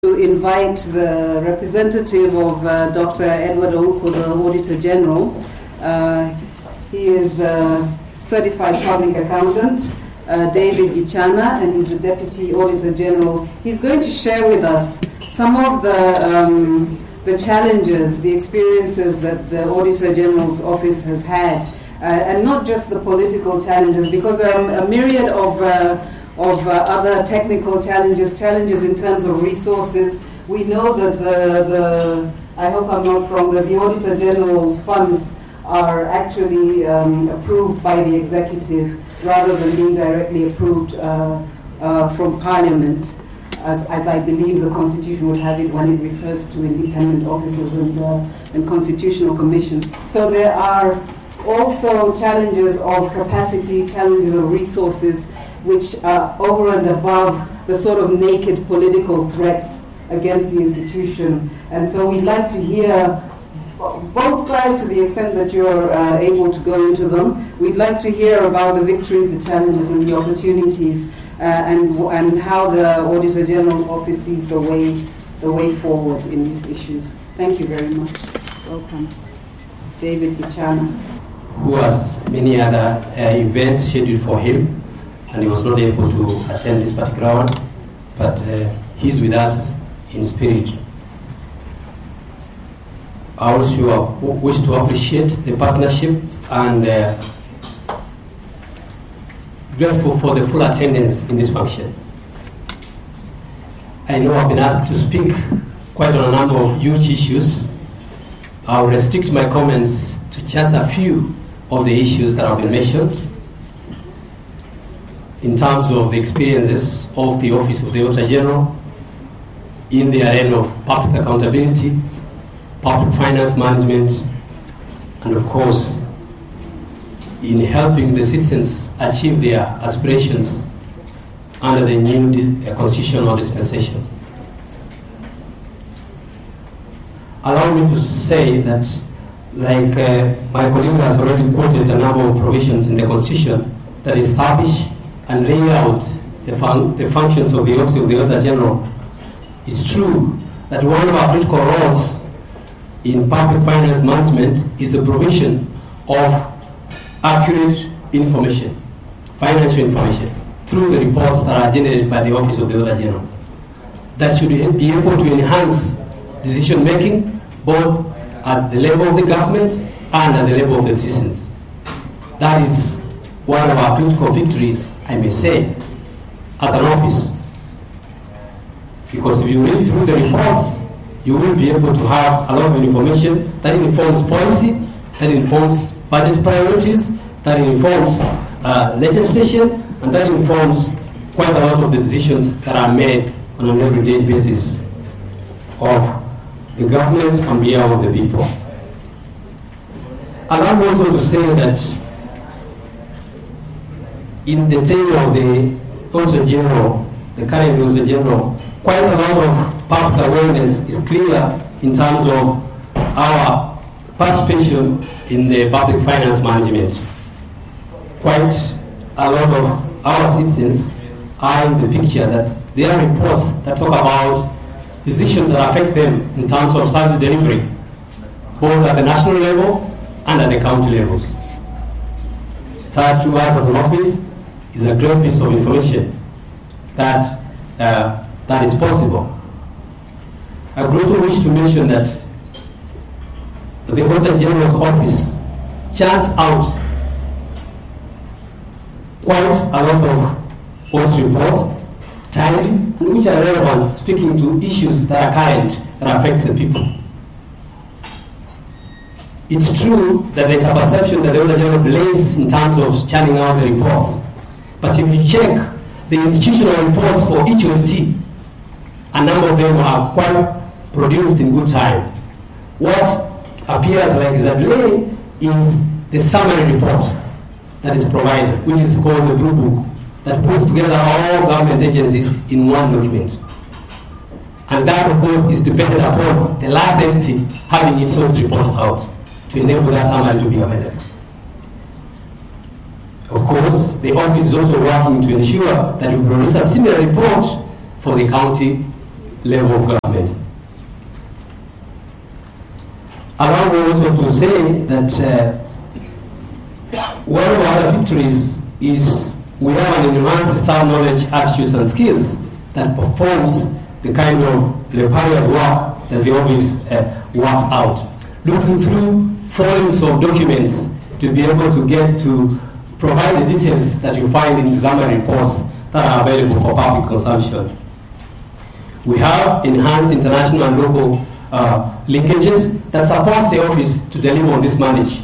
To invite the representative of Dr. Edward Ouko, the Auditor General. He is a certified public accountant, David Gichana, and he's the Deputy Auditor General. He's going to share with us some of the challenges, the experiences that the Auditor General's office has had, and not just the political challenges, because there are a myriad of other technical challenges in terms of resources. We know that I hope I'm not wrong, that the Auditor General's funds are actually approved by the executive rather than being directly approved from Parliament, as I believe the Constitution would have it when it refers to independent officers and constitutional commissions. So there are also challenges of capacity, challenges of resources, which are over and above the sort of naked political threats against the institution. And so we'd like to hear both sides to the extent that you're able to go into them. We'd like to hear about the victories, the challenges, and the opportunities, and how the Auditor General Office sees the way forward in these issues. Thank you very much. Welcome. David Gichana. Who has many other events scheduled for him, and he was not able to attend this particular one, but he's with us in spirit. I also wish to appreciate the partnership and grateful for the full attendance in this function. I know I've been asked to speak quite on a number of huge issues. I'll restrict my comments to just a few of the issues that have been mentioned in terms of the experiences of the Office of the Auditor General in the arena of public accountability, public finance management, and of course in helping the citizens achieve their aspirations under the new constitutional dispensation. Allow me to say that, like my colleague has already quoted a number of provisions in the Constitution that establish and lay out the functions of the Office of the Auditor General. It's true that one of our critical roles in public finance management is the provision of accurate information, financial information, through the reports that are generated by the Office of the Auditor General. That should be able to enhance decision making both at the level of the government and at the level of the citizens. That is one of our critical victories, I may say, as an office. Because if you read through the reports, you will be able to have a lot of information that informs policy, that informs budget priorities, that informs legislation, and that informs quite a lot of the decisions that are made on an everyday basis of the government on behalf of the people. And I'm also to say that in the tenure of the Auditor General, the current Auditor General, quite a lot of public awareness is clear in terms of our participation in the public finance management. Quite a lot of our citizens are in the picture that there are reports that talk about decisions that affect them in terms of service delivery, both at the national level and at the county levels. That to us as an office is a great piece of information that is possible. I would also wish to mention that the Auditor General's office churns out quite a lot of audit reports, timely, and which are relevant, speaking to issues that are current, that affect the people. It's true that there's a perception that the Auditor General delays in terms of churning out the reports. But if you check the institutional reports for each entity, a number of them are quite produced in good time. What appears like is a delay is the summary report that is provided, which is called the Blue Book, that puts together all government agencies in one document. And that, of course, is dependent upon the last entity having its own report out to enable that summary to be available. Of course, the office is also working to ensure that we produce a similar report for the county level of government. Allow me also to say that one of our other victories is we have an enhanced staff knowledge, attitudes and skills that performs the kind of laborious work that the office works out. Looking through volumes of documents to be able to get to provide the details that you find in the summary reports that are available for public consumption. We have enhanced international and local linkages that support the office to deliver on this mandate.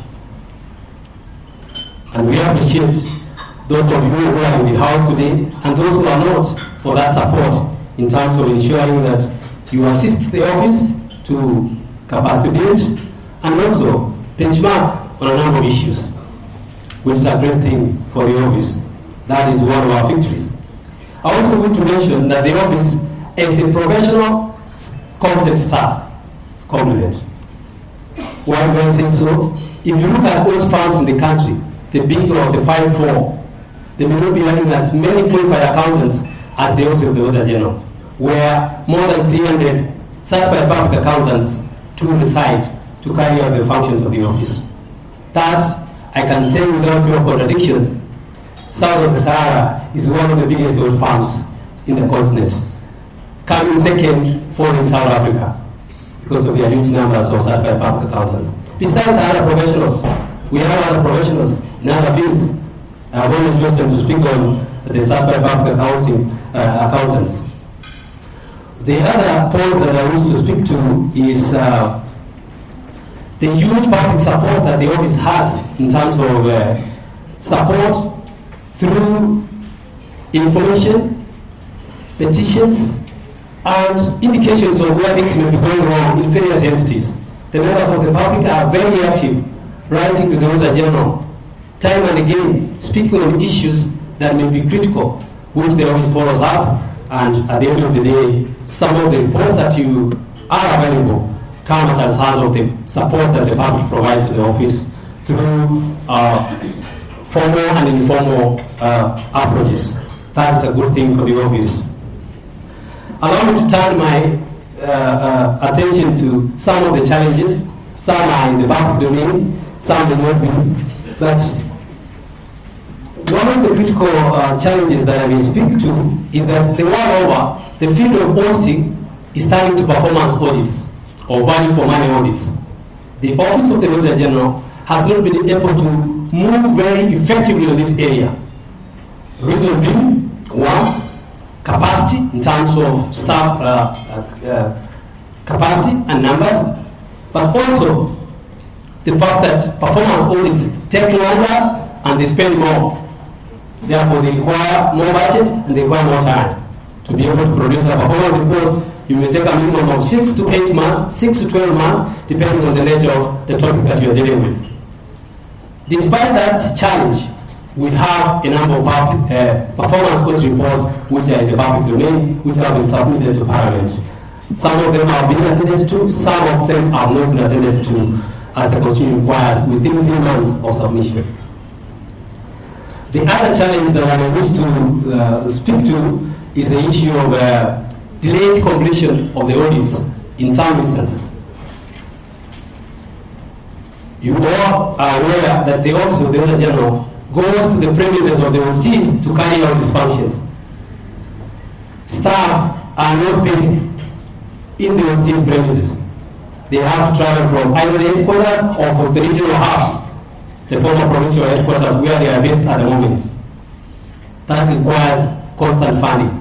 And we appreciate those of you who are in the house today and those who are not for that support in terms of ensuring that you assist the office to capacity build and also benchmark on a number of issues, which is a great thing for the office. That is one of our victories. I also want to mention that the office is a professional, competent staff complement. Why do I say so? If you look at those firms in the country, the bigger of the 5-4, they may not be having as many qualified accountants as the office of the Auditor General, where more than 300 certified public accountants to reside to carry out the functions of the office. That, I can say without fear of contradiction, south of the Sahara is one of the biggest oil farms in the continent, coming second following South Africa because of their huge numbers of certified public accountants. Besides other professionals, we have other professionals in other fields. I want to just them to speak on the certified public accountants. The other point that I wish to speak to is the huge public support that the office has in terms of support through information, petitions, and indications of where things may be going wrong in various entities. The members of the public are very active, writing to the Auditor General, time and again, speaking on issues that may be critical, which the office follows up, and at the end of the day, some of the reports that you are available come as a result of the support that the public provides to the office through formal and informal approaches. That is a good thing for the office. Allow me to turn my attention to some of the challenges. Some are in the public domain, some may not be. But one of the critical challenges that I will speak to is that the world over, the field of auditing is turning to performance audits or value for money audits. The Office of the Auditor General has not been able to move very effectively in this area. Reason being, one, capacity in terms of staff capacity and numbers, but also the fact that performance audits take longer and they spend more. Therefore, they require more budget and they require more time to be able to produce a performance report. You may take a minimum of 6 to 8 months, 6 to 12 months, depending on the nature of the topic that you are dealing with. Despite that challenge, we have a number of performance audit reports which are in the public domain, which have been submitted to Parliament. Some of them have been attended to, some of them have not been attended to, as the Constitution requires, within 3 months of submission. The other challenge that I wish to speak to is the issue of delayed completion of the audits in some instances. You all are aware that the Office of the Auditor General goes to the premises of the OCs to carry out these functions. Staff are not based in the OCs premises. They have to travel from either the headquarters or from the regional hubs, the former provincial headquarters where they are based at the moment. That requires constant funding.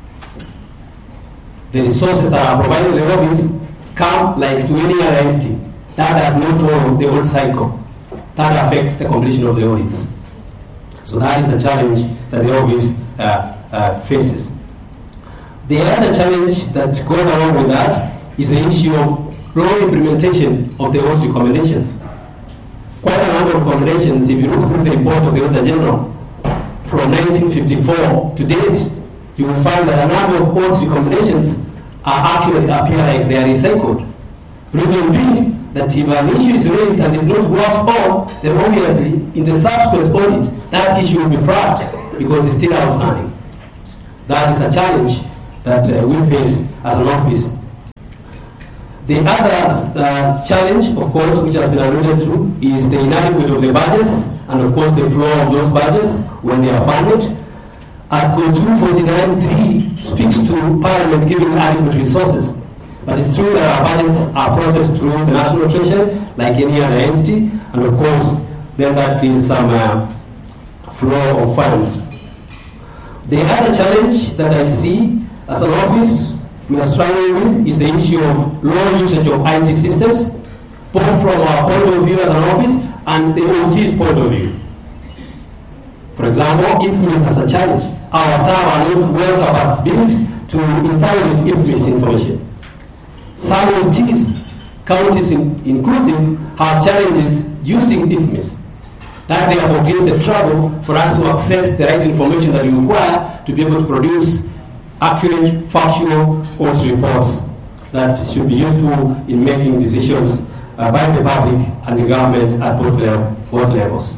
The resources that are provided to the office come like to any other entity. That does not follow the audit cycle. That affects the completion of the audits. So that is a challenge that the office faces. The other challenge that goes along with that is the issue of wrong implementation of the audit recommendations. Quite a number of recommendations, if you look through the report of the Auditor General from 1954 to date, you will find that a number of audit recommendations are actually appear like they are recycled. Reason being that if an issue is raised and is not worked on, then obviously in the subsequent audit, that issue will be flagged because it's still outstanding. That is a challenge that we face as an office. The other challenge, of course, which has been alluded to, is the inadequacy of the budgets and, of course, the flow of those budgets when they are funded. Article 249.3 speaks to Parliament giving adequate resources. But it's true that our budgets are processed through the National Treasury, like any other entity, and of course, then that creates some flow of funds. The other challenge that I see as an office we are struggling with is the issue of low usage of IT systems, both from our point of view as an office and the overseas point of view. For example, IFMIS as a challenge. Our staff are not well built to interrogate IFMIS information. Some of these counties inclusive have challenges using IFMIS. That therefore creates a trouble for us to access the right information that we require to be able to produce accurate, factual audit reports that should be useful in making decisions by the public and the government at both levels.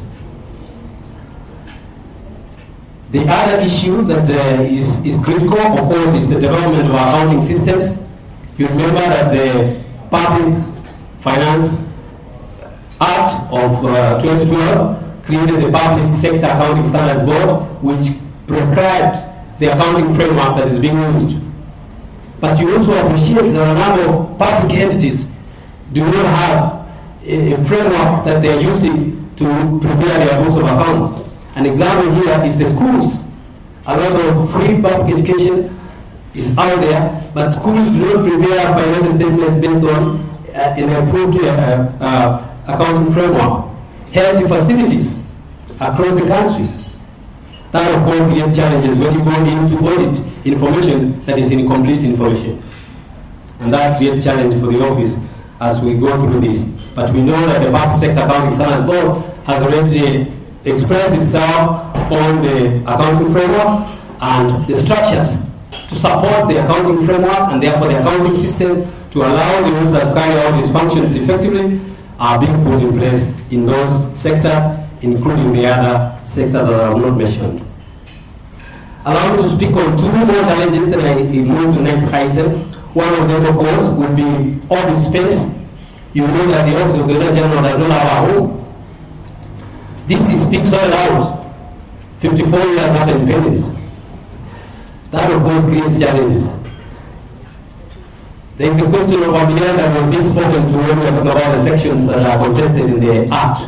The other issue that is critical, of course, is the development of our accounting systems. You remember that the Public Finance Act of 2012 created the Public Sector Accounting Standards Board, which prescribed the accounting framework that is being used. But you also appreciate that a number of public entities do not have a framework that they are using to prepare their books of accounts. An example here is the schools. A lot of free public education is out there, but schools do not prepare financial statements based on an approved accounting framework. Health facilities across the country. That, of course, creates challenges when you go into audit information that is incomplete information. And that creates challenge for the office as we go through this. But we know that the Public Sector Accounting Standards Board has already expressed itself on the accounting framework and the structures to support the accounting framework and therefore the accounting system to allow the ones that carry out these functions effectively are being put in place in those sectors, including the other sectors that I have not mentioned. Allow me to speak on two more challenges that I move to the next item. One of them, of course, would be office space. You know that the Office of the Auditor General does not have a home. This speaks all out 54 years after independence. That, of course, creates challenges. There is a question of familiarity that was being spoken to when we are talking about the sections that are contested in the Act.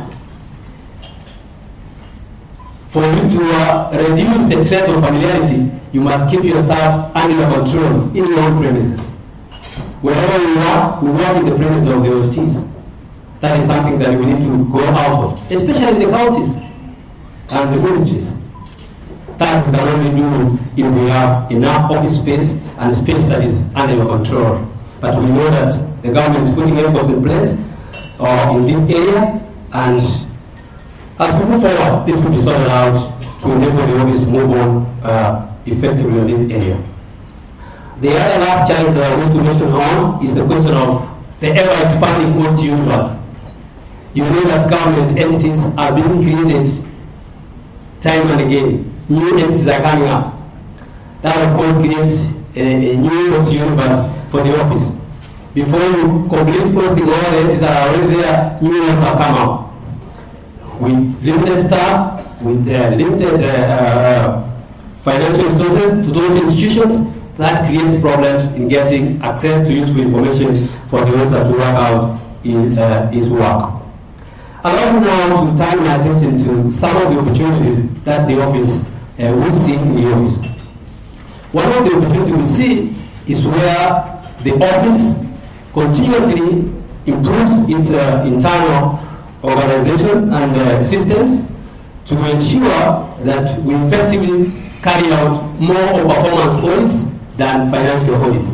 For you to reduce the threat of familiarity, you must keep your staff under control in your own premises. Wherever we work in the premises of the OSTs. That is something that we need to go out of, especially in the counties and the ministries. That we can only do if we have enough office space and space that is under your control. But we know that the government is putting efforts in place in this area, and as we move forward, this will be sorted out to enable the office to move on effectively in this area. The other last challenge that I wish to mention on is the question of the ever-expanding audit universe. You know that government entities are being created time and again. New entities are coming up. That, of course, creates a new audit universe for the office. Before you complete auditing all the entities that are already there, new ones have come out. With limited staff, with limited financial resources to those institutions, that creates problems in getting access to useful information for the auditor to work out in his work. Allow me now to turn my attention to some of the opportunities that the office will see in the office. One of the opportunities we see is where the office continuously improves its internal organization and systems to ensure that we effectively carry out more performance audits than financial audits.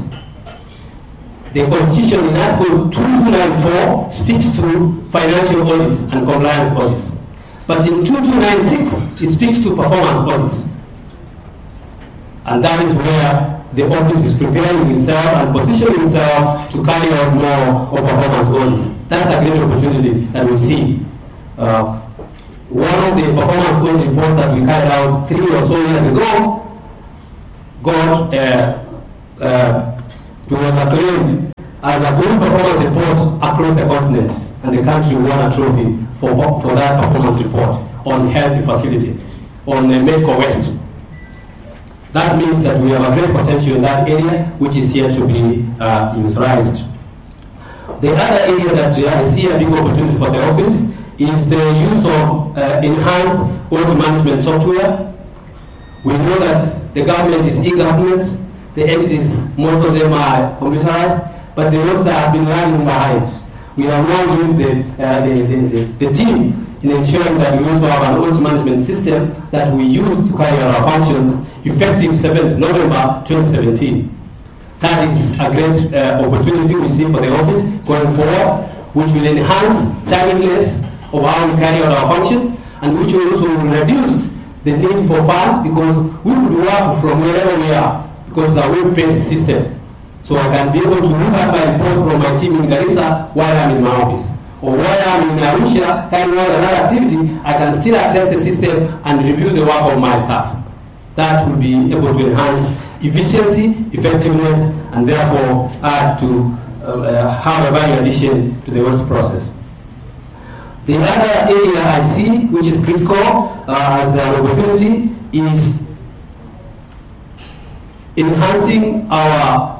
The Constitution in Article 2294 speaks to financial audits and compliance audits. But in 2296, it speaks to performance audits. And that is where the office is preparing itself and positioning itself to carry out more performance audits. That's a great opportunity that we see. One of the performance audit reports that we carried out 3 or so years ago got It was acclaimed as a good performance report across the continent, and the country won a trophy for that performance report on healthy facility, on Medical West. That means that we have a great potential in that area, which is yet to be utilized. The other area that I see a big opportunity for the office is the use of enhanced audit management software. We know that the government is e-government. The entities, most of them are computerized, but the OSA has been lagging behind. We are now doing the team in ensuring that we also have an audit management system that we use to carry out our functions effective 7th November 2017. That is a great opportunity we see for the office going forward, which will enhance timeliness of how we carry out our functions, and which will also reduce the need for funds, because we could work from wherever we are, because it's a web-based system. So I can be able to look at my reports from my team in Garissa while I'm in my office. Or while I'm in Arusha carrying out another activity, I can still access the system and review the work of my staff. That will be able to enhance efficiency, effectiveness, and therefore add to have a value addition to the audit process. The other area I see, which is critical as an opportunity, is enhancing our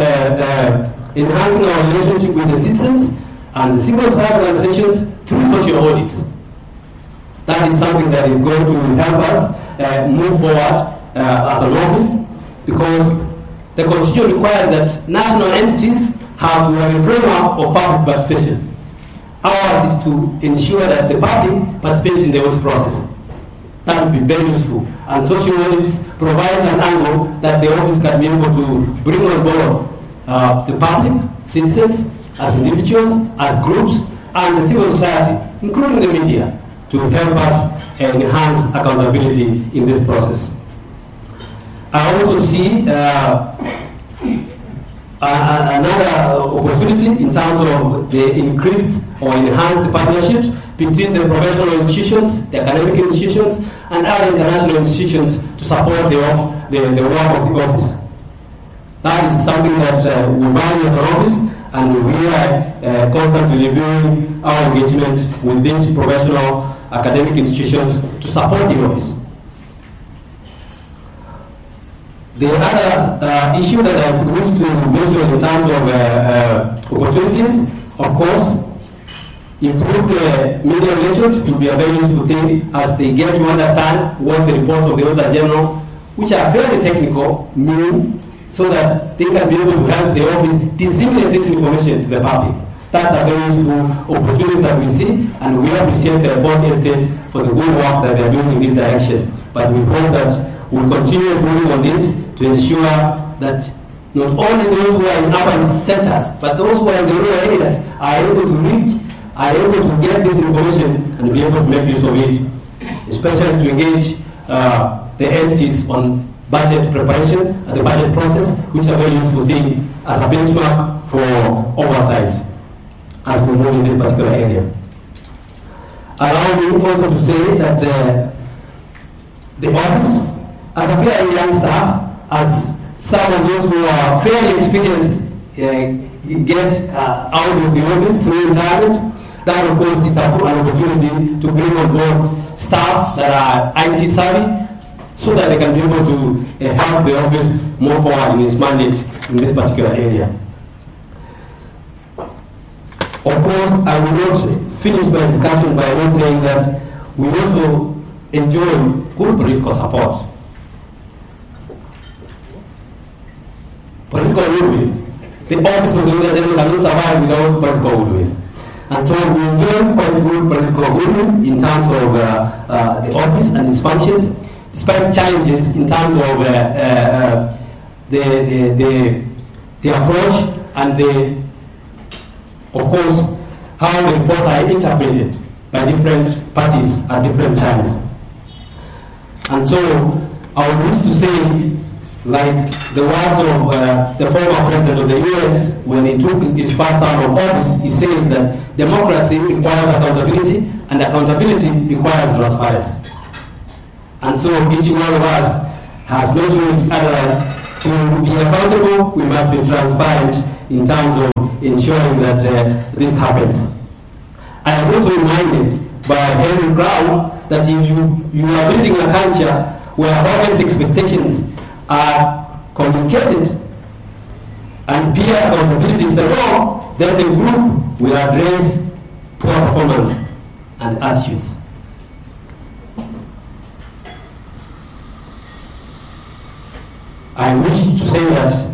relationship with the citizens and the civil society organizations through social audits. That is something that is going to help us move forward as an office, because the Constitution requires that national entities have to have a framework of public participation. Ours is to ensure that the public participates in the audit process. That would be very useful. And social audits provide an angle that the office can be able to bring on board the public, citizens, as individuals, as groups, and the civil society, including the media, to help us enhance accountability in this process. I also see another opportunity in terms of the increased or enhanced partnerships between the professional institutions, the academic institutions, and other international institutions to support the work of the office. That is something that we value as an office, and we are constantly reviewing our engagement with these professional academic institutions to support the office. The other issue that I wish to mention in terms of opportunities, of course, improved media relations will be a very useful thing as they get to understand what the reports of the Auditor General, which are very technical, mean, so that they can be able to help the office disseminate this information to the public. That's a very useful opportunity that we see, and we appreciate the Fourth Estate for the good work that they are doing in this direction. But we hope that we'll continue moving on this to ensure that not only those who are in urban centers, but those who are in the rural areas are able to reach, are able to get this information and be able to make use of it, especially to engage the entities on budget preparation and the budget process, which are a very useful thing as a benchmark for oversight as we move in this particular area. Allow me also to say that the office, as a fairly young staff, as some of those who are fairly experienced get out of the office through retirement, that of course is an opportunity to bring on board staff that are IT savvy, so that they can be able to help the office move forward in its mandate in this particular area. Of course, I will not finish my discussion by not saying that we also enjoy good political support. Political goodwill. The office of the Auditor General cannot survive without political goodwill. And so we enjoy quite good political goodwill in terms of the office and its functions, despite challenges in terms of the approach and of course, how the reports are interpreted by different parties at different times. And so I would wish to say, like the words of the former president of the US when he took his first term of office, he says that democracy requires accountability and accountability requires transparency. And so each one of us has no choice other To be accountable, we must be transparent in terms of ensuring that this happens. I am also reminded by Henry Crown that if you are building a culture where honest expectations are communicated and peer accountability is the law, then the group will address poor performance and attitudes. I wish to say that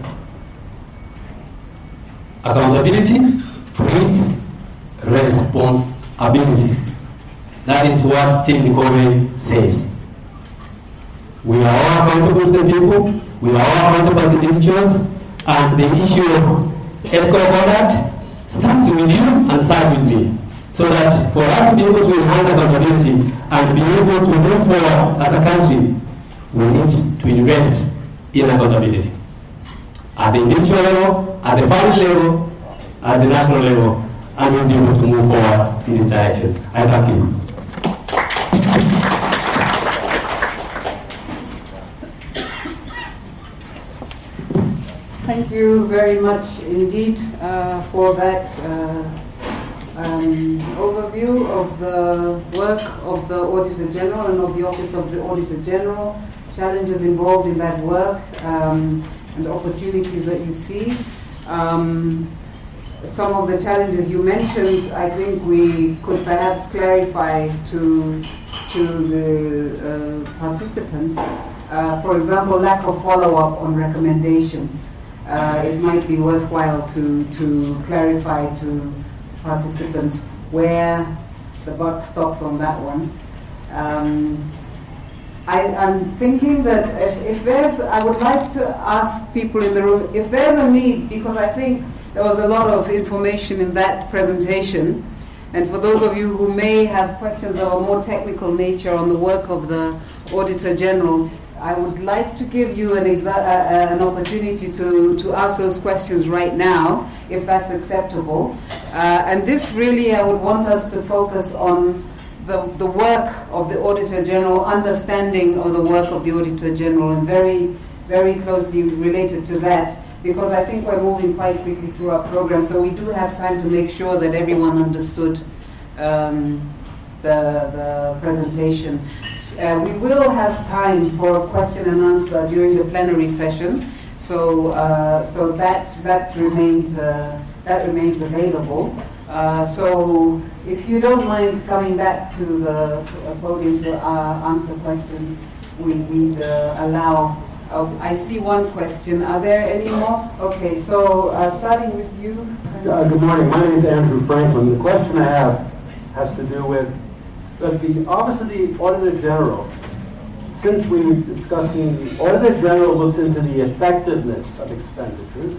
accountability breeds responsibility. That is what Stephen Covey says. We are all accountable to the people, we are all accountable as individuals, and the issue of ethical conduct starts with you and starts with me. So that for us to be able to enhance accountability and be able to move forward as a country, we need to invest in accountability. At the individual level, at the family level, at the national level, and we'll be able to move forward in this direction. I thank you. Thank you very much indeed for that overview of the work of the Auditor General and of the Office of the Auditor General, challenges involved in that work, and opportunities that you see. Some of the challenges you mentioned, I think we could perhaps clarify to the participants. For example, lack of follow-up on recommendations. It might be worthwhile to clarify to participants where the buck stops on that one. I'm thinking that I would like to ask people in the room if there's a need, because I think there was a lot of information in that presentation, and for those of you who may have questions of a more technical nature on the work of the Auditor General, I would like to give you an opportunity to ask those questions right now, if that's acceptable. And this really, I would want us to focus on the work of the Auditor General, understanding of the work of the Auditor General, and very, very closely related to that, because I think we're moving quite quickly through our program, so we do have time to make sure that everyone understood the presentation. We will have time for question and answer during the plenary session, so that remains available. So if you don't mind coming back to the podium to answer questions, we'd allow. I see one question. Are there any more? Okay, so starting with you. Good morning. My name is Andrew Franklin. The question I have has to do with does the Office of the Auditor General, since we're discussing the Auditor General looks into the effectiveness of expenditures,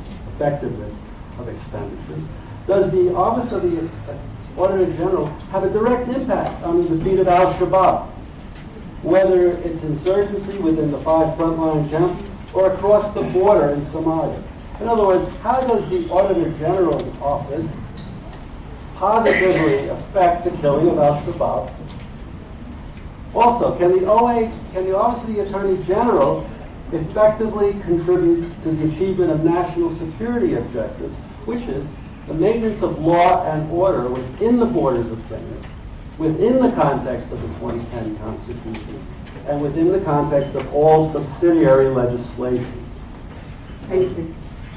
does the Office of the Auditor General have a direct impact on the defeat of al-Shabaab, whether it's insurgency within the 5 frontline counties or across the border in Somalia? In other words, how does the Auditor General's office positively affect the killing of al-Shabaab? Also, can the Office of the Attorney General effectively contribute to the achievement of national security objectives, which is the maintenance of law and order within the borders of Kenya, within the context of the 2010 Constitution, and within the context of all subsidiary legislation? Thank you.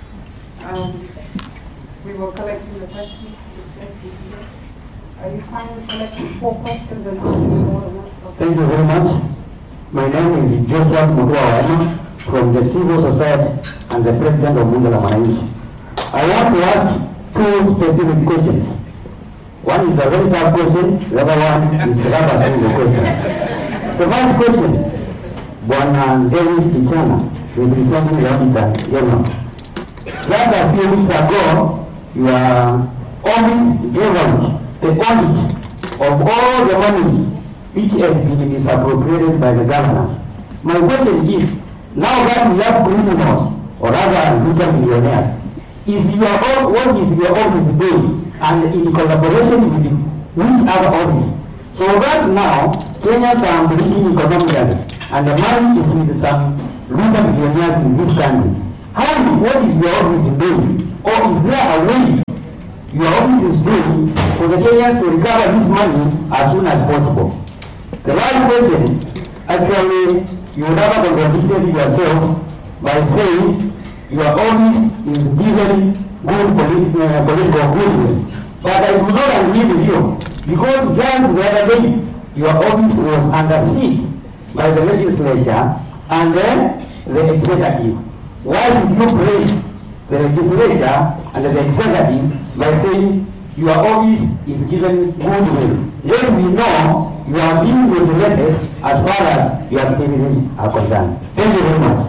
We were collecting the questions. Are you fine with collecting 4 questions and answering all of them? Okay. Thank you very much. My name is Joshua Mutuawaema from the Civil Society and the President of Bunge la Wananchi. I want to ask 2 specific questions. One is a very tough question, the other one is a rather simple question. The first question, Bwana David Kichana, representing the Auditor General. Just a few weeks ago, your office gave out the audit of all the monies which have been misappropriated by the governors. My question is, now that we have criminals, or rather rich millionaires, what is your office doing, and in collaboration with which other office? So that now, Kenyans are bleeding economically, and the money is with some rich millionaires in this country. What is your office doing? Or is there a way your office is doing for the Kenyans to recover this money as soon as possible? The last question, actually, you would have contradicted yourself by saying your office is given good political goodwill. But I do not agree with you, because just the other day, your office was under siege by the legislature and then the executive. Why should you praise the legislature and the executive by saying your office is given goodwill? Yet we know you are being regulated as far as your activities are concerned. Thank you very much.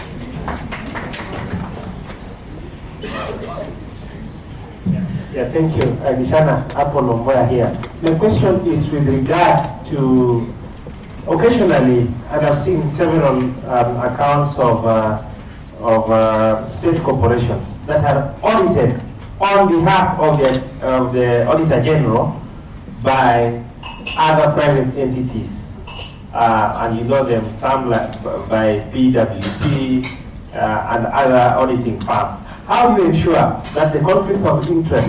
Yeah, thank you. Gishana Apollo here. The question is with regard to, occasionally, and I've seen several accounts of state corporations that are audited on behalf of the Auditor General by other private entities. And you know them, some like by PwC and other auditing firms. How do you ensure that the conflict of interest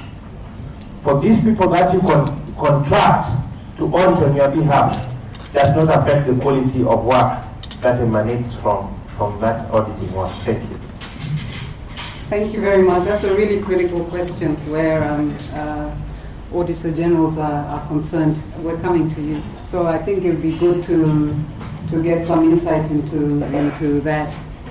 for these people that you contract to audit on your behalf does not affect the quality of work that emanates from that auditing work? Thank you. Thank you very much. That's a really critical question where Auditor Generals are concerned. We're coming to you. So I think it would be good to get some insight into that.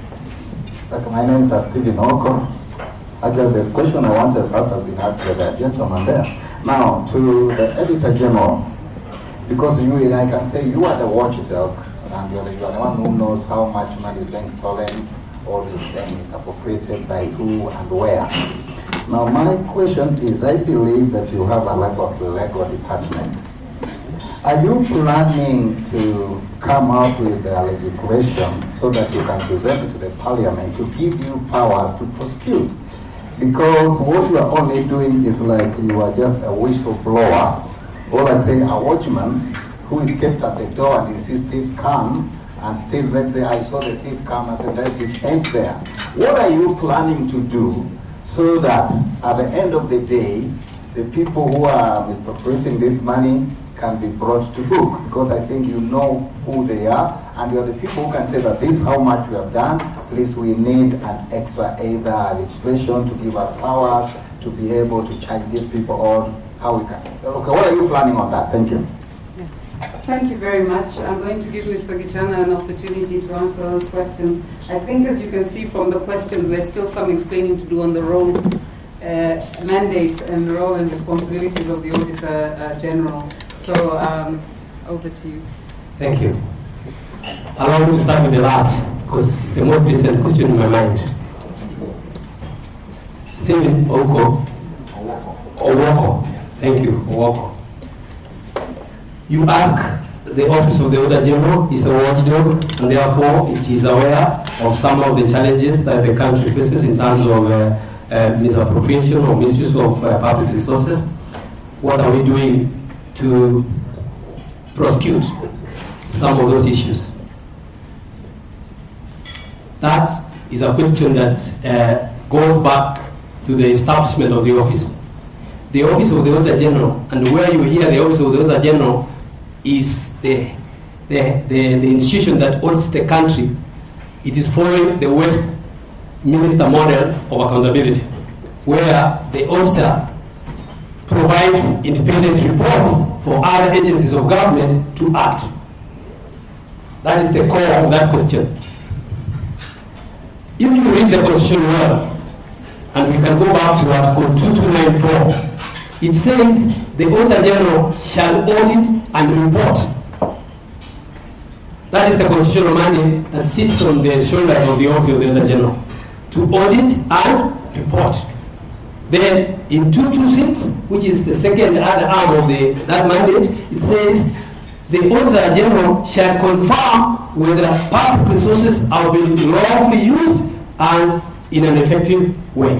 My name is Stephen Oko. Actually, the question I wanted to ask has been asked by the gentleman there. Now, to the Editor General, because I can say you are the watchdog, and you are the one who knows how much money is being stolen, all these things appropriated by who and where. Now, my question is, I believe that you have a Lego department. Are you planning to come out with a legislation so that you can present it to the parliament to give you powers to prosecute? Because what you are only doing is like you are just a whistleblower, or let's say a watchman who is kept at the door and he sees thieves come, and still, let's say, I saw the thief come and said, it ends there. What are you planning to do so that at the end of the day, the people who are misappropriating this money can be brought to book? Because I think you know who they are, and you are the people who can say that this is how much we have done, please we need an extra either legislation to give us powers to be able to charge these people, or how we can. Okay, what are you planning on that? Thank you. Thank you very much. I'm going to give Mr. Gichana an opportunity to answer those questions. I think, as you can see from the questions, there's still some explaining to do on the role, mandate and the role and responsibilities of the Auditor General. So, over to you. Thank you. Allow me to start with the last, because it's the most recent question in my mind. Stephen Owoko. Thank you, Owoko. You ask the Office of the Auditor General is a watchdog, and therefore it is aware of some of the challenges that the country faces in terms of misappropriation or misuse of public resources. What are we doing to prosecute some of those issues? That is a question that goes back to the establishment of the office. The Office of the Auditor General, and where you hear the Office of the Auditor General, is the institution that audits the country. It is following the Westminster model of accountability, where the auditor provides independent reports for other agencies of government to act. That is the core of that question. If you read the Constitution well, and we can go back to Article 2294, it says the Auditor General shall audit and report. That is the constitutional mandate that sits on the shoulders of the Office of the Auditor General, to audit and report. Then in 226, which is the second other arm of that mandate, it says the Auditor General shall confirm whether public resources are being lawfully used and in an effective way.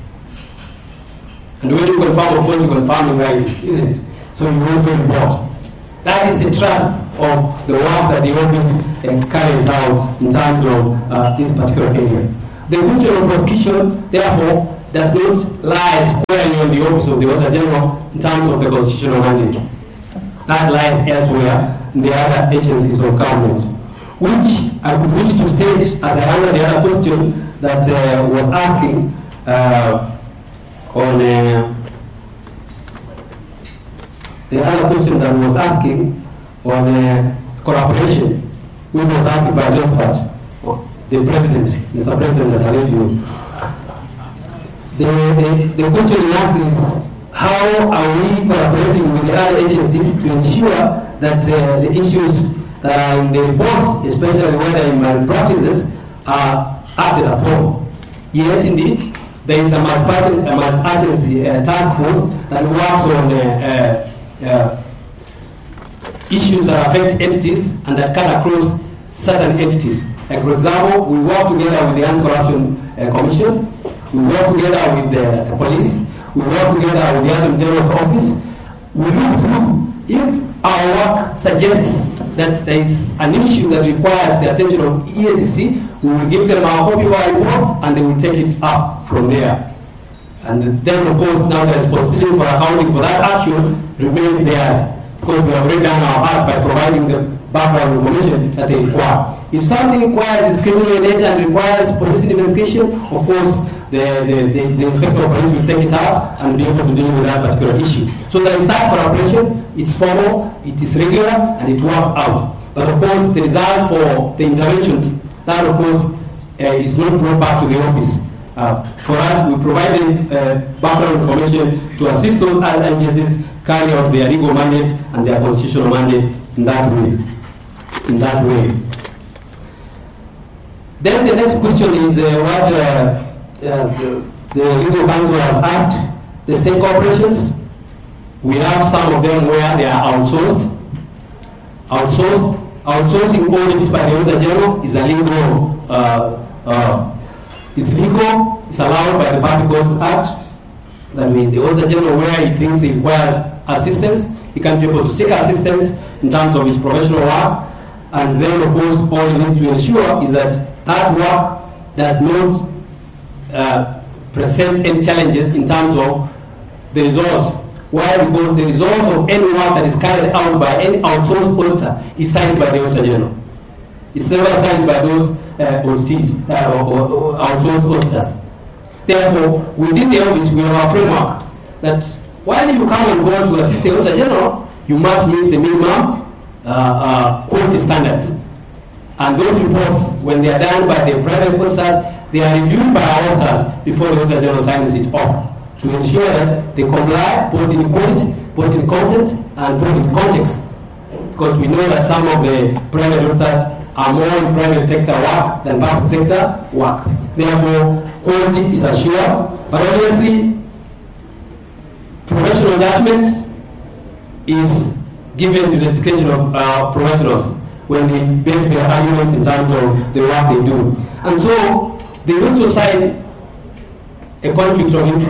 And when you confirm, of course, you confirm in writing, isn't it? So you also report. That is the trust of the work that the office carries out in terms of this particular area. The question of prosecution, therefore, does not lie squarely on the office of the Auditor General in terms of the constitutional mandate. That lies elsewhere in the other agencies of government, which I would wish to state as I answer the other question that was asking on the other question that was asking on cooperation, which was asked by Josephat, the President, Mr. President, as I read you. The question he asked is, how are we cooperating with the other agencies to ensure that the issues that are in the reports, especially whether in malpractices, are acted upon? Yes, indeed. There is a multi-agency task force that works on issues that affect entities and that cut across certain entities. Like, for example, we work together with the Anti-Corruption Commission, we work together with the police, we work together with the Attorney General's office. We look through if our work suggests that there is an issue that requires the attention of EACC, we will give them our copy of our report and they will take it up from there. And then, of course, now the responsibility for accounting for that action remains theirs, because we have already done our part by providing the background information that they require. If something requires is criminal in nature and requires police investigation, of course, the inspector of police will take it up and be able to deal with that particular issue. So there is that cooperation, it's formal, it is regular, and it works out. But of course, the results for the interventions, that of course is not brought back to the office. For us, we provide background information to assist those other agencies carry out their legal mandate and their constitutional mandate in that way. Then the next question is what the legal counsel has asked the state corporations. We have some of them where they are outsourced. Outsourcing audits by the Auditor General is a legal. It's legal. It's allowed by the Public Cost Act. That means the Auditor General, where he thinks he requires assistance, he can be able to seek assistance in terms of his professional work. And then, of course, all he needs to ensure is that that work does not present any challenges in terms of the results. Why? Because the results of any work that is carried out by any outsourced auditor is signed by the Auditor General. It's never signed by those or outsourced auditors. Therefore, within the office, we have a framework that while you come on board to assist the Auditor General, you must meet the minimum quality standards. And those reports, when they are done by the private auditors, they are reviewed by our officers before the Auditor General signs it off to ensure that they comply both in quality, both in content, and both in context. Because we know that some of the private auditors are more in private sector work than public sector work. Therefore, quality is assured, but obviously, professional judgment is given to the discretion of professionals when they base their arguments in terms of the work they do. And so, they also sign a conflict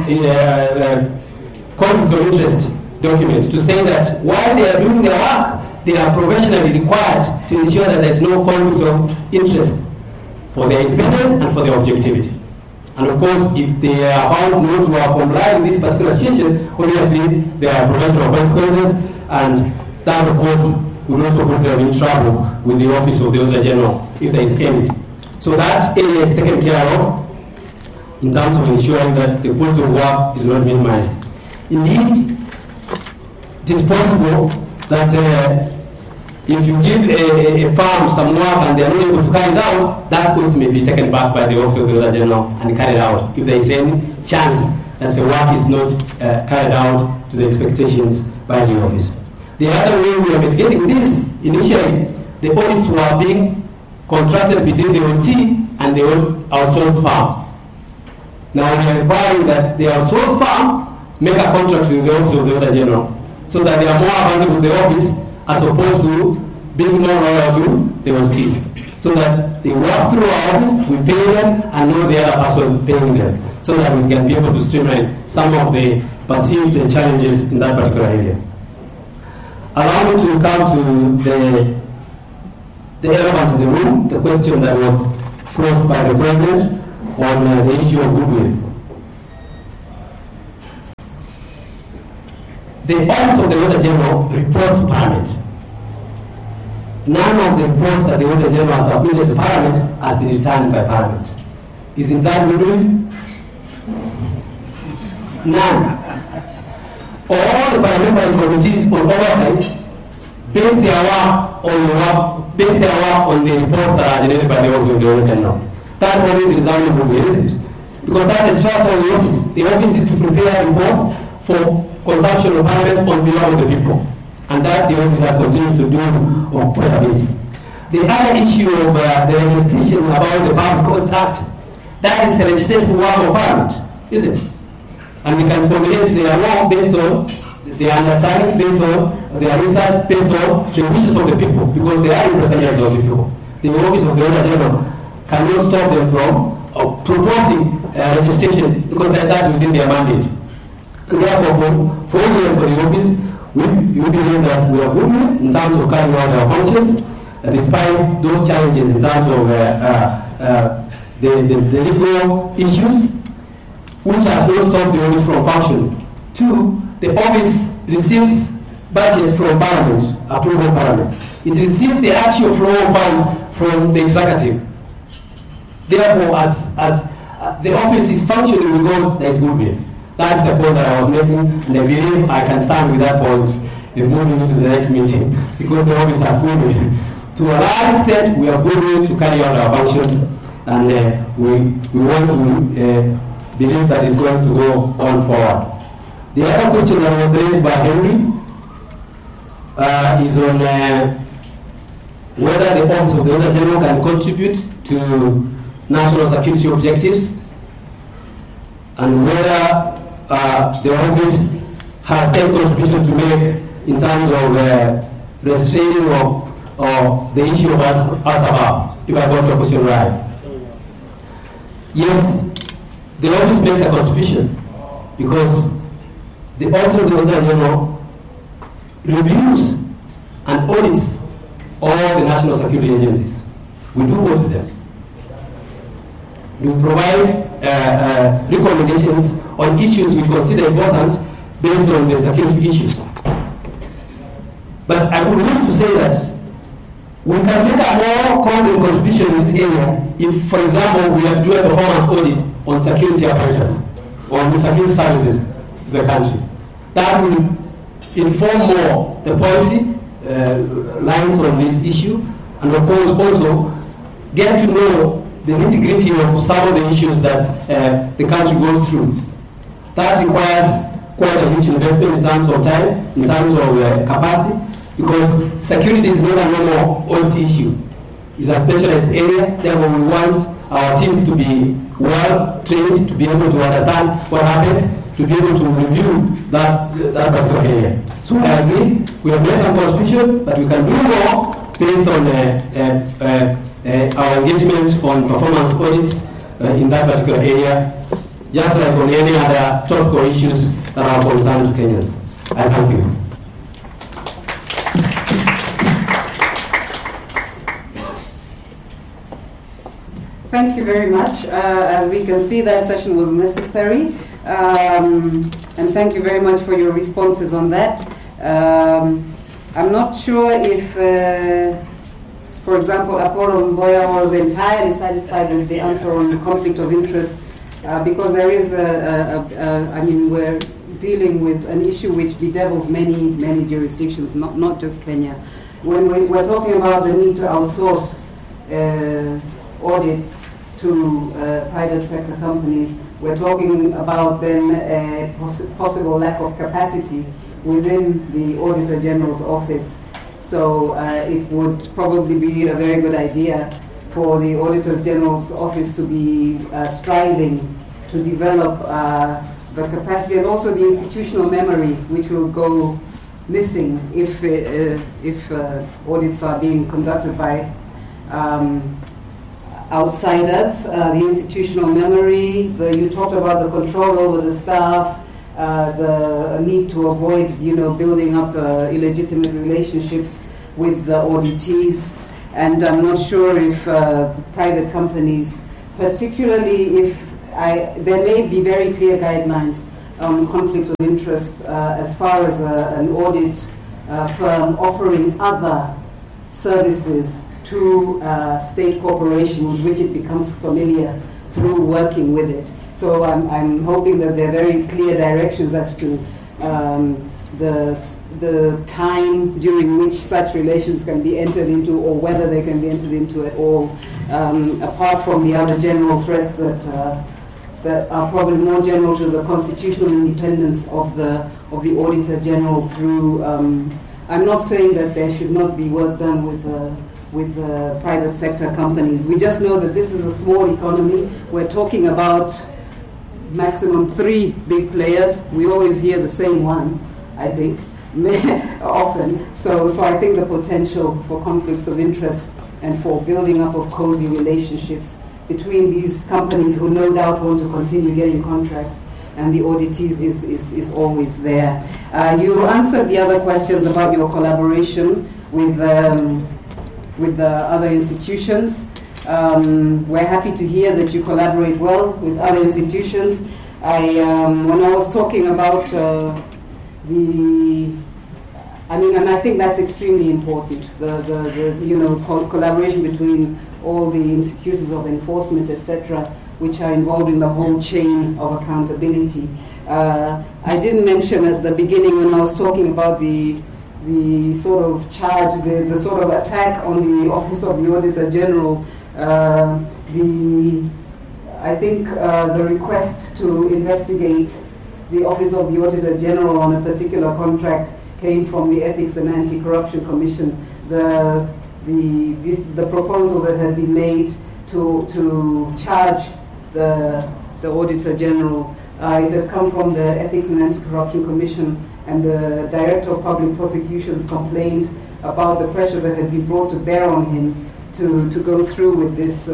of interest document to say that while they are doing their work, they are professionally required to ensure that there is no conflict of interest for their independence and for their objectivity. And of course, if they are found not to have complied in this particular situation, obviously there are professional consequences, and that of course would also put them in trouble with the office of the Auditor General if there is any. So that area is taken care of in terms of ensuring that the quality of work is not minimized. Indeed, it is possible that if you give a firm some work and they are not able to carry it out, that quality may be taken back by the Office of the Auditor General and carried out if there is any chance that the work is not carried out to the expectations by the office. The other way we are mitigating this, initially, the audits were being contracted between the OT and the outsourced firm. Now we are requiring that the outsourced firm make a contract with the Office of the Auditor General so that they are more accountable to the office as opposed to being more loyal to the OTs. So that they work through our office, we pay them, and not the other person paying them. So that we can be able to streamline some of the perceived challenges in that particular area. Allow me to come to the elephant in the room, the question that was posed by the President on the issue of goodwill. The Office of the Auditor General reports to Parliament. None of the reports that the Auditor General has submitted to Parliament has been returned by Parliament. Isn't that goodwill? None. All the parliamentary committees on oversight base their work on the reports that are generated by the Office of the Auditor General. That for this is resounding goodwill, isn't it? Because that is trust of the office. The office is to prepare reports for consumption of Parliament on behalf of the people. And that the office has continued to do on quite a bit. The other issue of the legislation about the Public Cost Act, that is a legislative work of Parliament, isn't it? And we can formulate their law based on their understanding, based on their research, based on the wishes of the people, because they are representatives of the people. The Office of the Auditor General cannot stop them from proposing legislation, because that's within their mandate. And therefore, for the office, we believe that we are good in terms of carrying out our functions, despite those challenges in terms of the legal issues, which has not stopped the office from functioning. Two, the office receives budget from Parliament, approved by Parliament. It receives the actual flow of funds from the executive. Therefore, as the office is functioning because there is goodwill. That's the point that I was making, and I believe I can stand with that point in moving into the next meeting, because the office has goodwill. To a large extent, we have goodwill to carry out our functions, and we want to believe that it's going to go on forward. The other question that was raised by Henry is on whether the Office of the Auditor General can contribute to national security objectives, and whether the office has any contribution to make in terms of restraining or the issue of Al-Shabaab, if I got your question right. Yes, the office makes a contribution because the Office of the Auditor General reviews and audits all the national security agencies. We do work with them. We provide recommendations on issues we consider important based on the security issues. But I would wish to say that we can make a more concrete contribution in this area if, for example, we have to do a performance audit on security apparatus, on the security services of the country. That will inform more the policy lines on this issue, and of course also get to know the nitty-gritty of some of the issues that the country goes through. That requires quite a huge investment in terms of time, in terms of capacity, because security is not a normal audit issue. It's a specialized area, therefore we want our teams to be well trained, to be able to understand what happens, to be able to review that particular area. So I agree, we have made a contribution, but we can do more based on our engagement on performance audits in that particular area, just like on any other topical issues that are concerned to Kenyans. I thank you. Thank you very much. As we can see, that session was necessary. And thank you very much for your responses on that. I'm not sure if, for example, Apollo Mboya was entirely satisfied with the answer on the conflict of interest, because there is we're dealing with an issue which bedevils many jurisdictions, not just Kenya. When we're talking about the need to outsource audits to private sector companies, we're talking about then a possible lack of capacity within the Auditor General's office. So it would probably be a very good idea for the Auditor General's office to be striving to develop the capacity and also the institutional memory, which will go missing if audits are being conducted by outsiders. The institutional memory, you talked about the control over the staff, the need to avoid, building up illegitimate relationships with the auditees. And I'm not sure if private companies particularly if there may be very clear guidelines on conflict of interest as far as an audit firm offering other services to state corporation with which it becomes familiar through working with it. So I'm hoping that there are very clear directions as to the time during which such relations can be entered into, or whether they can be entered into at all, apart from the other general threats that are probably more general to the constitutional independence of the Auditor General through. I'm not saying that there should not be work done with private sector companies. We just know that this is a small economy. We're talking about maximum 3 big players. We always hear the same one, I think, often. So I think the potential for conflicts of interest and for building up of cozy relationships between these companies who no doubt want to continue getting contracts and the auditees is always there. You answered the other questions about your collaboration with the other institutions. We're happy to hear that you collaborate well with other institutions. When I was talking about and I think that's extremely important. The collaboration between all the institutions of enforcement, etc., which are involved in the whole chain of accountability. I didn't mention at the beginning when I was talking about the sort of charge, the sort of attack on the Office of the Auditor General. I think the request to investigate the Office of the Auditor General on a particular contract came from the Ethics and Anti-Corruption Commission. The proposal that had been made to charge the Auditor General, it had come from the Ethics and Anti-Corruption Commission, and the Director of Public Prosecutions complained about the pressure that had been brought to bear on him to go through with this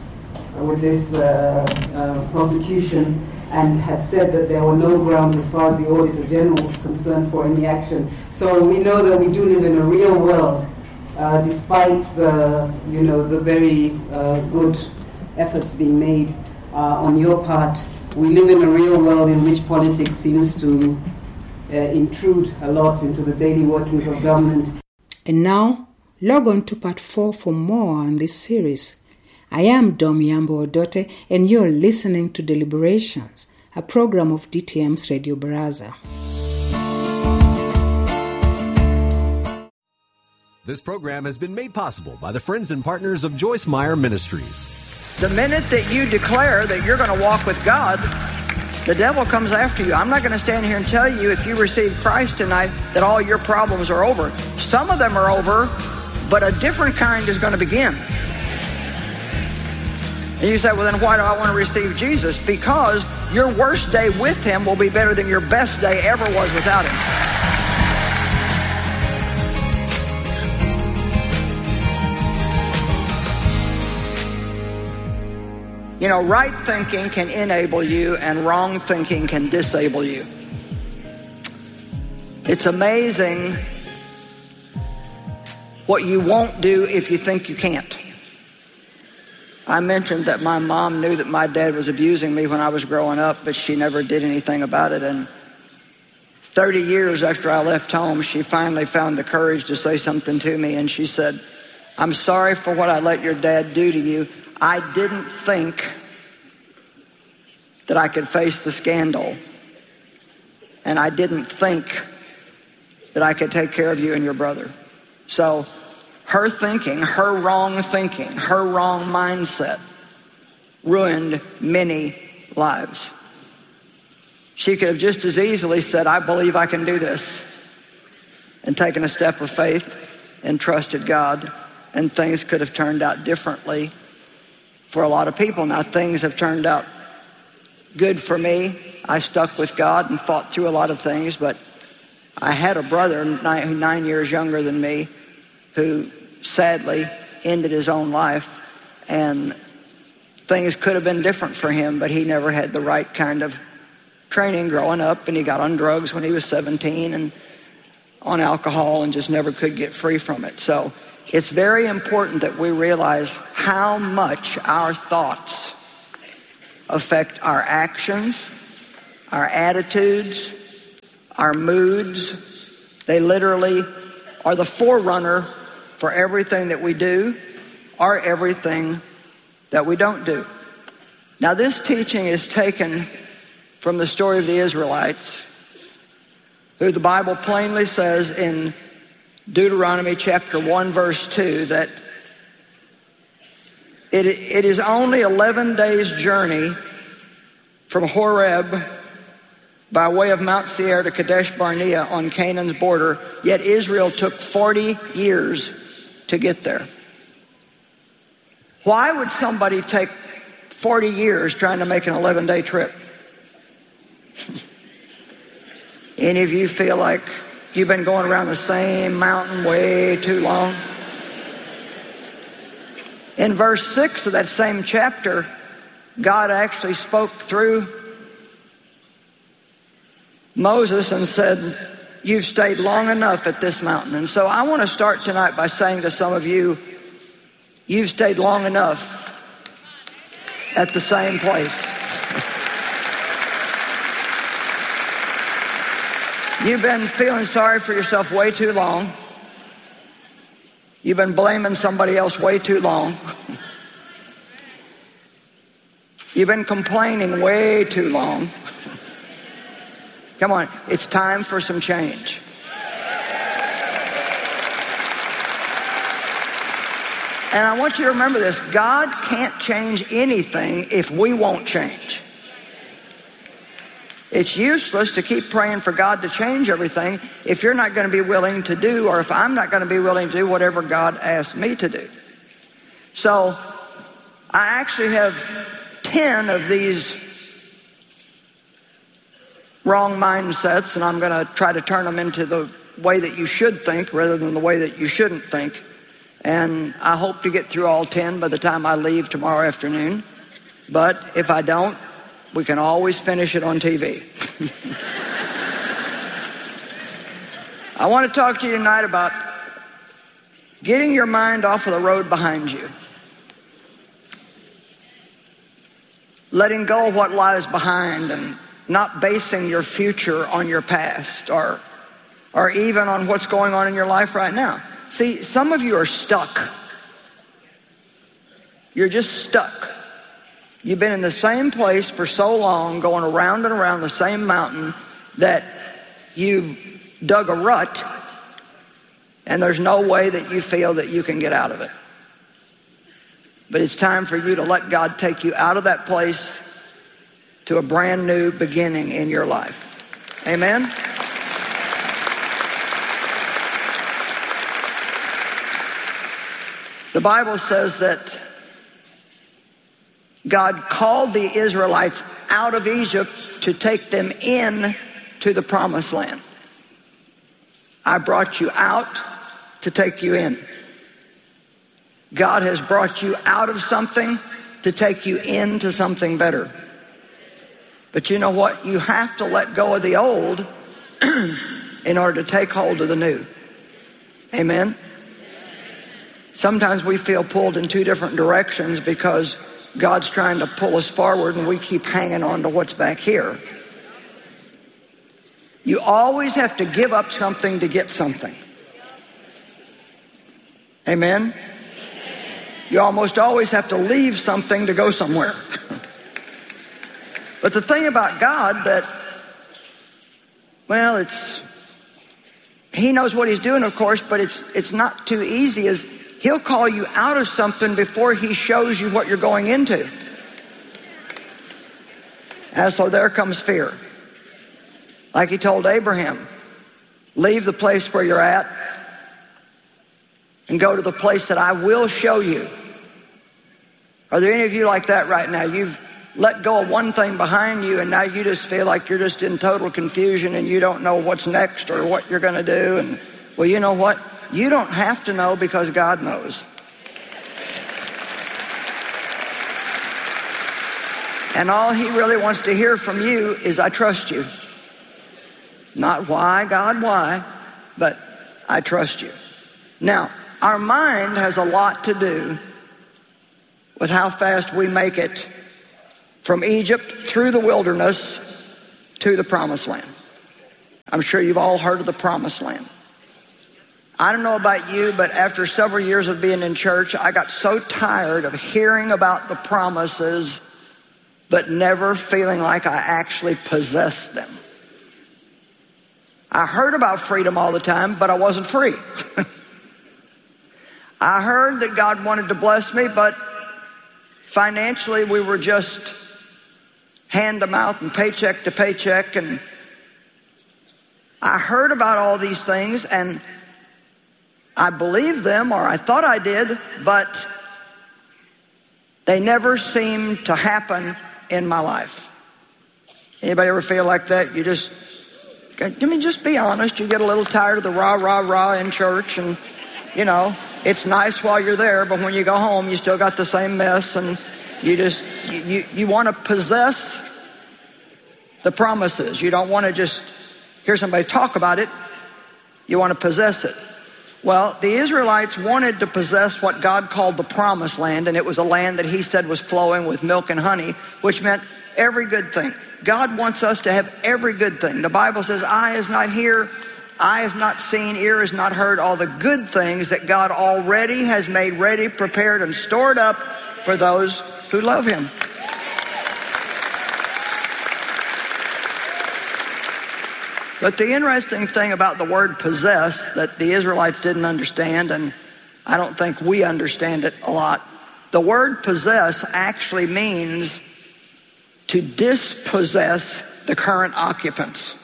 prosecution, and had said that there were no grounds as far as the Auditor General was concerned for any action. So we know that we do live in a real world, despite the very good efforts being made on your part. We live in a real world in which politics seems to intrude a lot into the daily workings of government. And now, log on to part 4 for more on this series. I am Domiyambo Odote, and you're listening to Deliberations, a program of DTM's Radio Baraza. This program has been made possible by the friends and partners of Joyce Meyer Ministries. The minute that you declare that you're going to walk with God, the devil comes after you. I'm not going to stand here and tell you if you receive Christ tonight that all your problems are over. Some of them are over, but a different kind is going to begin. And you say, well, then why do I want to receive Jesus? Because your worst day with him will be better than your best day ever was without him. You know, right thinking can enable you and wrong thinking can disable you. It's amazing what you won't do if you think you can't. I mentioned that my mom knew that my dad was abusing me when I was growing up, but she never did anything about it. And 30 years after I left home, she finally found the courage to say something to me, and she said, "I'm sorry for what I let your dad do to you. I didn't think that I could face the scandal, and I didn't think that I could take care of you and your brother." So her thinking, her wrong mindset ruined many lives. She could have just as easily said, "I believe I can do this," and taken a step of faith and trusted God, and things could have turned out differently for a lot of people. Now, things have turned out good for me. I stuck with God and fought through a lot of things, but I had a brother 9 years younger than me who sadly ended his own life, and things could have been different for him, but he never had the right kind of training growing up, and he got on drugs when he was 17 and on alcohol and just never could get free from it. So it's very important that we realize how much our thoughts affect our actions, our attitudes, our moods. They literally are the forerunner for everything that we do or everything that we don't do. Now, this teaching is taken from the story of the Israelites, who the Bible plainly says in Deuteronomy chapter 1, verse 2, that it is only 11 days' journey from Horeb by way of Mount Seir to Kadesh Barnea on Canaan's border, yet Israel took 40 years to get there. Why would somebody take 40 years trying to make an 11-day trip? Any of you feel like you've been going around the same mountain way too long? In verse 6 of that same chapter, God actually spoke through Moses and said, you've stayed long enough at this mountain. And so I want to start tonight by saying to some of you, you've stayed long enough at the same place. You've been feeling sorry for yourself way too long. You've been blaming somebody else way too long. You've been complaining way too long. Come on, it's time for some change. And I want you to remember this. God can't change anything if we won't change. It's useless to keep praying for God to change everything if you're not going to be willing to do, or if I'm not going to be willing to do whatever God asks me to do. So I actually have 10 of these wrong mindsets, and I'm going to try to turn them into the way that you should think rather than the way that you shouldn't think. And I hope to get through all 10 by the time I leave tomorrow afternoon. But if I don't, we can always finish it on TV. I want to talk to you tonight about getting your mind off of the road behind you. Letting go of what lies behind and not basing your future on your past or even on what's going on in your life right now. See, some of you are stuck. You're just stuck. You've been in the same place for so long, going around and around the same mountain, that you've dug a rut, and there's no way that you feel that you can get out of it. But it's time for you to let God take you out of that place to a brand new beginning in your life. Amen? The Bible says that God called the Israelites out of Egypt to take them in to the promised land. I brought you out to take you in. God has brought you out of something to take you into something better. But you know what? You have to let go of the old in order to take hold of the new. Amen? Sometimes we feel pulled in two different directions because God's trying to pull us forward and we keep hanging on to what's back here. You always have to give up something to get something. Amen? You almost always have to leave something to go somewhere. But the thing about God that, well, He knows what He's doing, of course, but it's not too easy, is He'll call you out of something before He shows you what you're going into. And so there comes fear. Like He told Abraham, leave the place where you're at and go to the place that I will show you. Are there any of you like that right now? You've let go of one thing behind you and now you just feel like you're just in total confusion and you don't know what's next or what you're going to do. And well, you know what? You don't have to know because God knows. And all He really wants to hear from you is, I trust you. Not why, God, why, but I trust you. Now, our mind has a lot to do with how fast we make it from Egypt through the wilderness to the promised land. I'm sure you've all heard of the promised land. I don't know about you, but after several years of being in church, I got so tired of hearing about the promises, but never feeling like I actually possessed them. I heard about freedom all the time, but I wasn't free. I heard that God wanted to bless me, but financially we were just hand to mouth and paycheck to paycheck. And I heard about all these things and I believed them, or I thought I did, but they never seemed to happen in my life. Anybody ever feel like that? You just, just be honest. You get a little tired of the rah, rah, rah in church, and, you know, it's nice while you're there, but when you go home, you still got the same mess, and you want to possess the promises. You don't want to just hear somebody talk about it. You want to possess it. Well, the Israelites wanted to possess what God called the promised land, and it was a land that he said was flowing with milk and honey, which meant every good thing. God wants us to have every good thing. The Bible says, eye is not here, eye has not seen, ear has not heard, all the good things that God already has made ready, prepared, and stored up for those who love him. But the interesting thing about the word possess that the Israelites didn't understand, and I don't think we understand it a lot, the word possess actually means to dispossess the current occupants.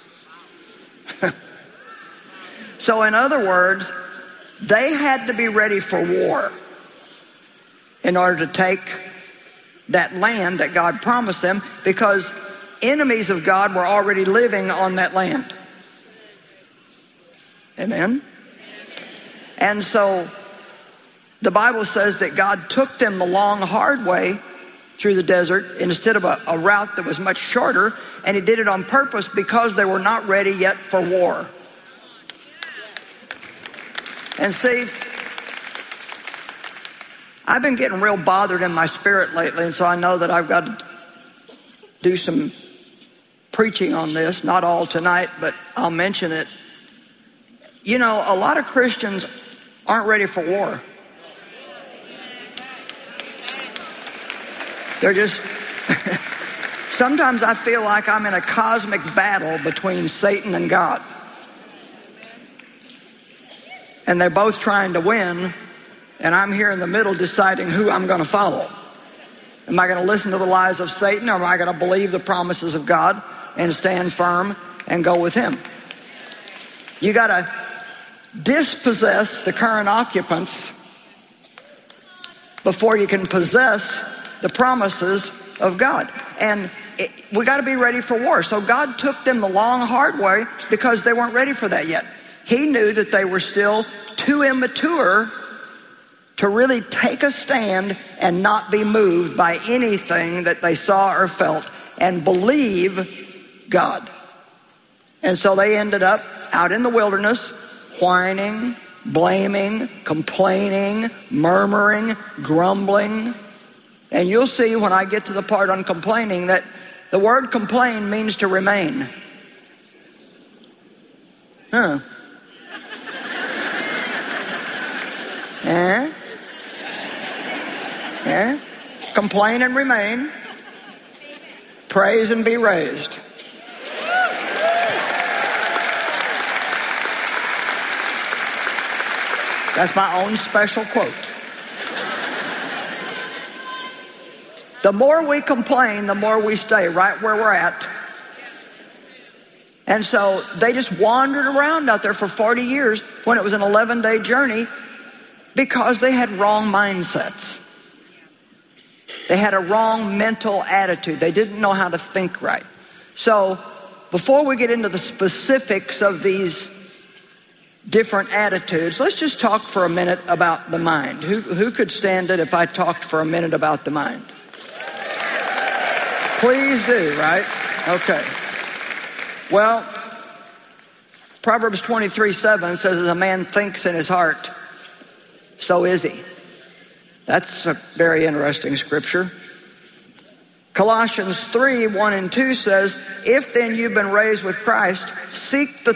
So in other words, they had to be ready for war in order to take that land that God promised them, because enemies of God were already living on that land. Amen? And so the Bible says that God took them the long, hard way through the desert instead of a route that was much shorter, and he did it on purpose because they were not ready yet for war. And see, I've been getting real bothered in my spirit lately, and so I know that I've got to do some preaching on this, not all tonight, but I'll mention it. You know, a lot of Christians aren't ready for war. They're just, sometimes I feel like I'm in a cosmic battle between Satan and God. And they're both trying to win, and I'm here in the middle deciding who I'm going to follow. Am I going to listen to the lies of Satan, or am I going to believe the promises of God and stand firm and go with him? You got to dispossess the current occupants before you can possess the promises of God. And we got to be ready for war. So God took them the long, hard way because they weren't ready for that yet. He knew that they were still too immature to really take a stand and not be moved by anything that they saw or felt and believe God. And so they ended up out in the wilderness, whining, blaming, complaining, murmuring, grumbling. And you'll see when I get to the part on complaining that the word complain means to remain. Huh. Complain and remain. Praise and be raised. That's my own special quote. The more we complain, the more we stay right where we're at. And so they just wandered around out there for 40 years when it was an 11-day journey because they had wrong mindsets. They had a wrong mental attitude. They didn't know how to think right. So before we get into the specifics of these different attitudes, let's just talk for a minute about the mind. Who could stand it if I talked for a minute about the mind? Please do, right? Okay. Well, Proverbs 23:7 says, as a man thinks in his heart, so is he. That's a very interesting scripture. Colossians 3:1 and 2 says, if then you've been raised with Christ, seek the